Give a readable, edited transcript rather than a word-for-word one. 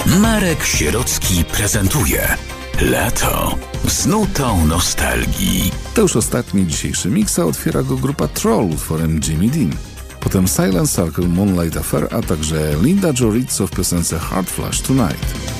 Marek Sierocki prezentuje Lato z nutą nostalgii. To już ostatni dzisiejszy miks, a otwiera go grupa Troll utworem Jimmy Dean. Potem Silent Circle, Moonlight Affair, a także Linda Joe Rizzo w piosence Hard Flash Tonight.